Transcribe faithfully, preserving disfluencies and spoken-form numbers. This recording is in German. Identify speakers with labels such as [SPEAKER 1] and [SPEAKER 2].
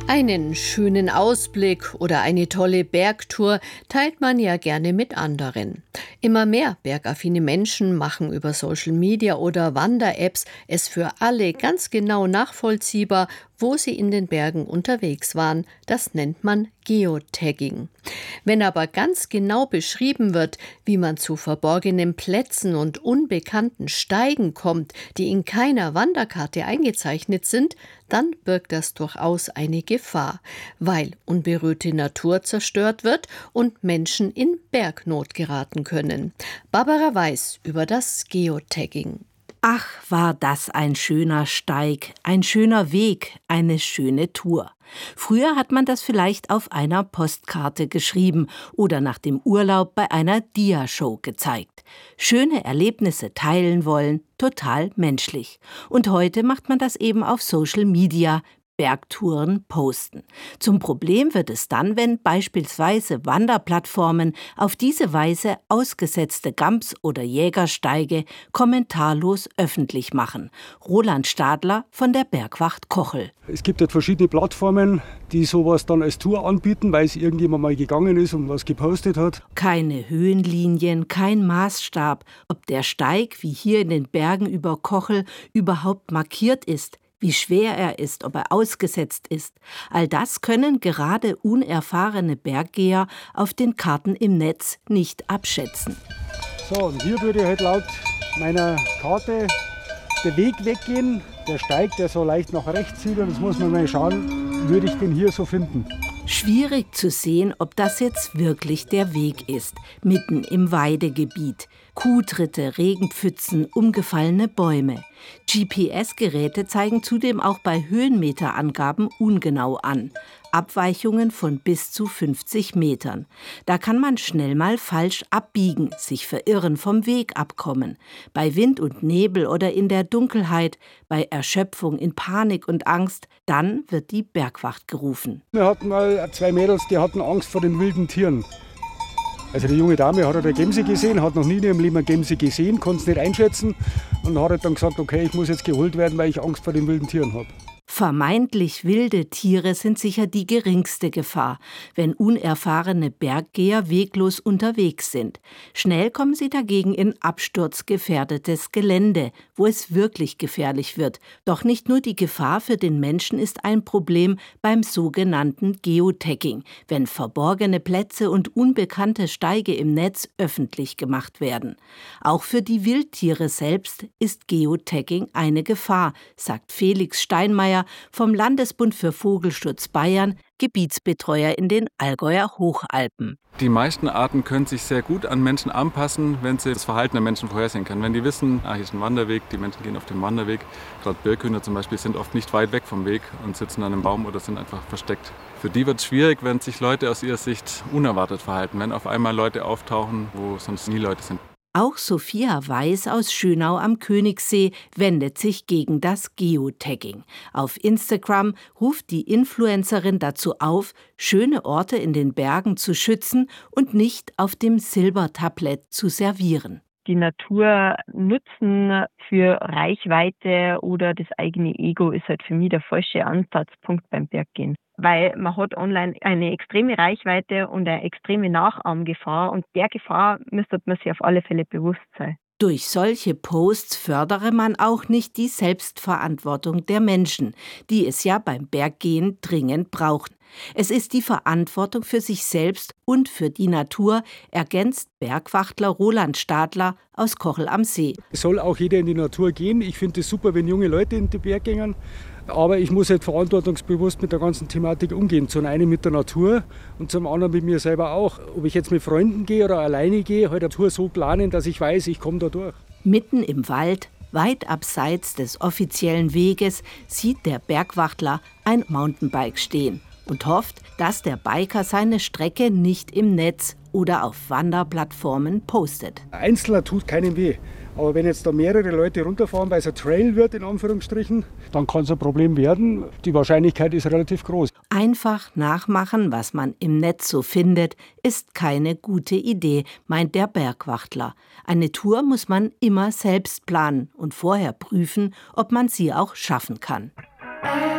[SPEAKER 1] Einen schönen Ausblick oder eine tolle Bergtour teilt man ja gerne mit anderen. Immer mehr bergaffine Menschen machen über Social Media oder Wander-Apps es für alle ganz genau nachvollziehbar, wo sie in den Bergen unterwegs waren. Das nennt man Geotagging. Wenn aber ganz genau beschrieben wird, wie man zu verborgenen Plätzen und unbekannten Steigen kommt, die in keiner Wanderkarte eingezeichnet sind, dann birgt das durchaus eine Gefahr, weil unberührte Natur zerstört wird und Menschen in Bergnot geraten können. Barbara Weiß über das Geotagging.
[SPEAKER 2] Ach, war das ein schöner Steig, ein schöner Weg, eine schöne Tour. Früher hat man das vielleicht auf einer Postkarte geschrieben oder nach dem Urlaub bei einer Dia-Show gezeigt. Schöne Erlebnisse teilen wollen, total menschlich. Und heute macht man das eben auf Social Media, Bergtouren posten. Zum Problem wird es dann, wenn beispielsweise Wanderplattformen auf diese Weise ausgesetzte Gams- oder Jägersteige kommentarlos öffentlich machen. Roland Stadler von der Bergwacht Kochel.
[SPEAKER 3] Es gibt halt verschiedene Plattformen, die sowas dann als Tour anbieten, weil es irgendjemand mal gegangen ist und was gepostet hat.
[SPEAKER 2] Keine Höhenlinien, kein Maßstab, ob der Steig, wie hier in den Bergen über Kochel, überhaupt markiert ist, wie schwer er ist, ob er ausgesetzt ist. All das können gerade unerfahrene Berggeher auf den Karten im Netz nicht abschätzen.
[SPEAKER 3] So, und hier würde halt laut meiner Karte der Weg weggehen. Der Steig, der so leicht nach rechts zieht, und jetzt muss man mal schauen, würde ich den hier so finden.
[SPEAKER 2] Schwierig zu sehen, ob das jetzt wirklich der Weg ist, mitten im Weidegebiet. Kuhtritte, Regenpfützen, umgefallene Bäume. G P S-Geräte zeigen zudem auch bei Höhenmeterangaben ungenau an. Abweichungen von bis zu fünfzig Metern. Da kann man schnell mal falsch abbiegen, sich verirren, vom Weg abkommen. Bei Wind und Nebel oder in der Dunkelheit, bei Erschöpfung, in Panik und Angst, dann wird die Bergwacht gerufen.
[SPEAKER 3] Wir hatten mal zwei Mädels, die hatten Angst vor den wilden Tieren. Also die junge Dame hat eine Gemse gesehen, hat noch nie in ihrem Leben eine Gemse gesehen, konnte es nicht einschätzen und hat dann gesagt, okay, ich muss jetzt geholt werden, weil ich Angst vor den wilden Tieren habe.
[SPEAKER 2] Vermeintlich wilde Tiere sind sicher die geringste Gefahr, wenn unerfahrene Berggeher weglos unterwegs sind. Schnell kommen sie dagegen in absturzgefährdetes Gelände, wo es wirklich gefährlich wird. Doch nicht nur die Gefahr für den Menschen ist ein Problem beim sogenannten Geotagging, wenn verborgene Plätze und unbekannte Steige im Netz öffentlich gemacht werden. Auch für die Wildtiere selbst ist Geotagging eine Gefahr, sagt Felix Steinmeier vom Landesbund für Vogelschutz Bayern, Gebietsbetreuer in den Allgäuer Hochalpen.
[SPEAKER 4] Die meisten Arten können sich sehr gut an Menschen anpassen, wenn sie das Verhalten der Menschen vorhersehen können. Wenn die wissen, ah, hier ist ein Wanderweg, die Menschen gehen auf den Wanderweg. Gerade Birkhühner zum Beispiel sind oft nicht weit weg vom Weg und sitzen an einem Baum oder sind einfach versteckt. Für die wird es schwierig, wenn sich Leute aus ihrer Sicht unerwartet verhalten, wenn auf einmal Leute auftauchen, wo sonst nie Leute sind.
[SPEAKER 2] Auch Sophia Weiß aus Schönau am Königssee wendet sich gegen das Geotagging. Auf Instagram ruft die Influencerin dazu auf, schöne Orte in den Bergen zu schützen und nicht auf dem Silbertablett zu servieren.
[SPEAKER 5] Die Natur nutzen für Reichweite oder das eigene Ego ist halt für mich der falsche Ansatzpunkt beim Berggehen. Weil man hat online eine extreme Reichweite und eine extreme Nachahmgefahr und der Gefahr müsste man sich auf alle Fälle bewusst sein.
[SPEAKER 2] Durch solche Posts fördere man auch nicht die Selbstverantwortung der Menschen, die es ja beim Berggehen dringend brauchen. Es ist die Verantwortung für sich selbst und für die Natur, ergänzt Bergwachtler Roland Stadler aus Kochel am See.
[SPEAKER 3] Es soll auch jeder in die Natur gehen. Ich finde es super, wenn junge Leute in den Berg gehen. Aber ich muss halt verantwortungsbewusst mit der ganzen Thematik umgehen. Zum einen mit der Natur und zum anderen mit mir selber auch. Ob ich jetzt mit Freunden gehe oder alleine gehe, halt eine Tour so planen, dass ich weiß, ich komme da durch.
[SPEAKER 2] Mitten im Wald, weit abseits des offiziellen Weges, sieht der Bergwachtler ein Mountainbike stehen und hofft, dass der Biker seine Strecke nicht im Netz oder auf Wanderplattformen postet.
[SPEAKER 3] Einzelner tut keinem weh. Aber wenn jetzt da mehrere Leute runterfahren, weil es ein Trail wird, in Anführungsstrichen, dann kann es ein Problem werden. Die Wahrscheinlichkeit ist relativ groß.
[SPEAKER 2] Einfach nachmachen, was man im Netz so findet, ist keine gute Idee, meint der Bergwachtler. Eine Tour muss man immer selbst planen und vorher prüfen, ob man sie auch schaffen kann.